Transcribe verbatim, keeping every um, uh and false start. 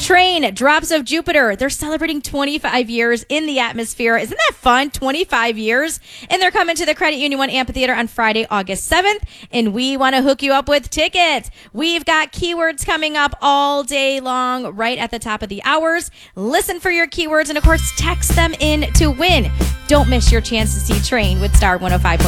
Train, Drops of Jupiter. They're celebrating twenty-five years in the atmosphere. Isn't that fun? twenty-five years. And they're coming to the Credit Union One Amphitheater on Friday, August seventh. And we want to hook you up with tickets. We've got keywords coming up all day long, right at the top of the hours. Listen for your keywords and, of course, text them in to win. Don't miss your chance to see Train with Star one oh five point five.